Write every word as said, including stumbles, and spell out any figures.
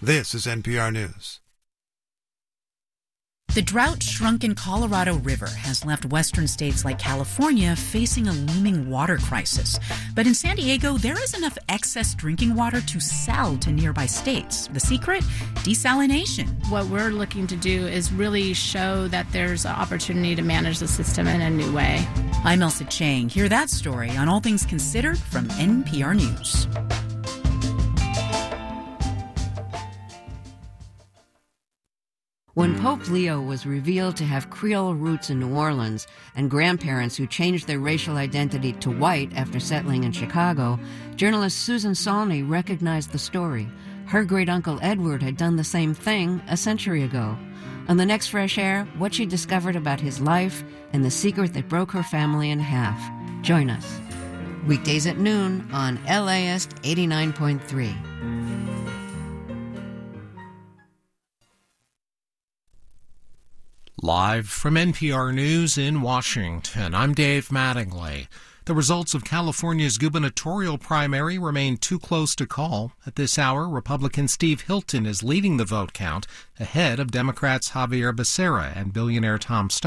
This is N P R News. The drought-shrunken Colorado River has left western states like California facing a looming water crisis. But in San Diego, there is enough excess drinking water to sell to nearby states. The secret? Desalination. What we're looking to do is really show that there's an opportunity to manage the system in a new way. I'm Elsa Chang. Hear that story on All Things Considered from N P R News. When Pope Leo was revealed to have Creole roots in New Orleans and grandparents who changed their racial identity to white after settling in Chicago, journalist Susan Sawney recognized the story. Her great-uncle Edward had done the same thing a century ago. On the next Fresh Air, what she discovered about his life and the secret that broke her family in half. Join us. Weekdays at noon on L A S eighty-nine point three. Live from N P R News in Washington, I'm Dave Mattingly. The results of California's gubernatorial primary remain too close to call. At this hour, Republican Steve Hilton is leading the vote count ahead of Democrats Javier Becerra and billionaire Tom Steyer.